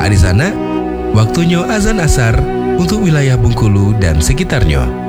Arizona, waktunya azan asar untuk wilayah Bengkulu dan sekitarnya.